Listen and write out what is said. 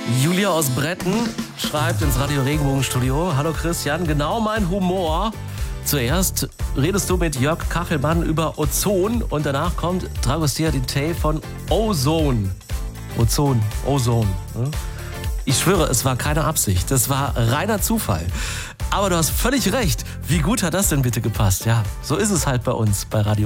Julia aus Bretten schreibt ins Radio Regenbogenstudio: Hallo Christian, genau mein Humor. Zuerst redest du mit Jörg Kachelmann über Ozon und danach kommt Dragostea Ditey von Ozone. Ozone. Ich schwöre, es war keine Absicht. Das war reiner Zufall. Aber du hast völlig recht. Wie gut hat das denn bitte gepasst? Ja, so ist es halt bei uns bei Radio